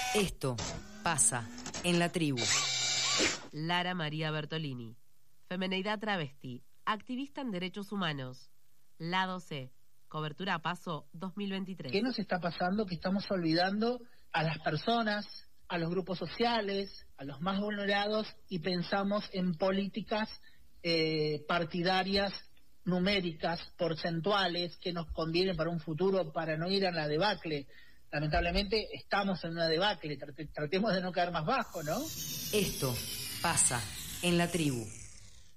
Esto pasa en la tribu. Lara María Bertolini, femeneidad travesti, activista en derechos humanos. Lado C, cobertura a paso 2023. ¿Qué nos está pasando? Que estamos olvidando a las personas, a los grupos sociales, a los más vulnerados, y pensamos en políticas partidarias, numéricas, porcentuales, que nos convienen para un futuro, para no ir a la debacle. Lamentablemente estamos en una debacle, tratemos de no caer más bajo, ¿no? Esto pasa en la tribu.